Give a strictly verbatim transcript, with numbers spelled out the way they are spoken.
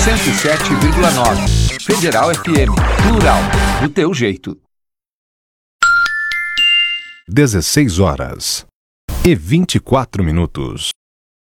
cento e sete vírgula nove. Federal F M. Plural. Do teu jeito. dezesseis horas e vinte e quatro minutos.